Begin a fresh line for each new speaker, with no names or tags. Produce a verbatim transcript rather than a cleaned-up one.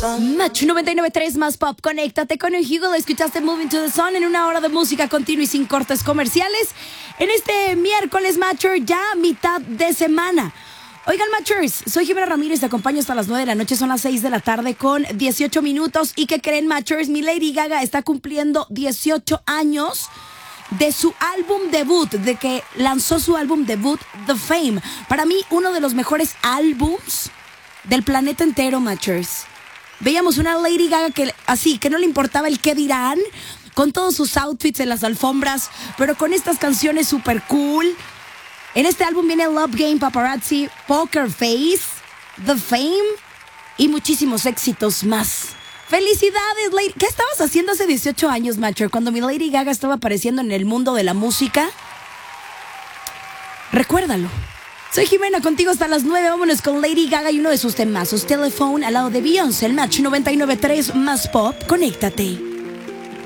sun.
Match noventa y nueve punto tres más pop. Conéctate con el Hugo. Escuchaste Moving to the Sun en una hora de música continua y sin cortes comerciales. En este miércoles, Matcher, ya mitad de semana. Oigan, Matchers, soy Jimena Ramírez, te acompaño hasta las nueve de la noche, son las seis de la tarde con dieciocho minutos. ¿Y qué creen, Matchers? Mi Lady Gaga está cumpliendo dieciocho años de su álbum debut, de que lanzó su álbum debut, The Fame. Para mí, uno de los mejores álbums del planeta entero, Matchers. Veíamos una Lady Gaga que así, que no le importaba el qué dirán, con todos sus outfits en las alfombras, pero con estas canciones super cool. En este álbum viene Love Game, Paparazzi, Poker Face, The Fame y muchísimos éxitos más. ¡Felicidades, Lady! ¿Qué estabas haciendo hace dieciocho años, Matcher, cuando mi Lady Gaga estaba apareciendo en el mundo de la música? Recuérdalo. Soy Jimena, contigo hasta las nueve. Vámonos con Lady Gaga y uno de sus temazos, Telephone, al lado de Beyoncé, el Match noventa y nueve punto tres más pop. Conéctate.